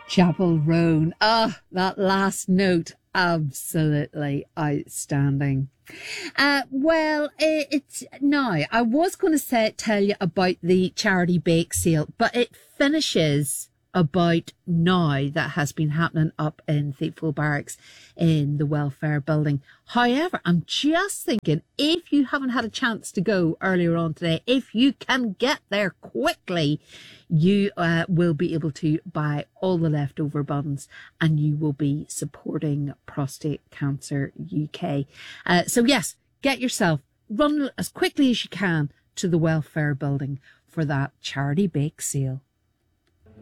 Chapel Roan. Ah, that last note, absolutely outstanding. Well, it's now, I was going to tell you about the charity bake sale, but it finishes about now. That has been happening up in Thiepval Barracks in the welfare building. However, I'm just thinking, if you haven't had a chance to go earlier on today, if you can get there quickly, you will be able to buy all the leftover buns and you will be supporting Prostate Cancer UK. So yes, get yourself, run as quickly as you can to the welfare building for that charity bake sale.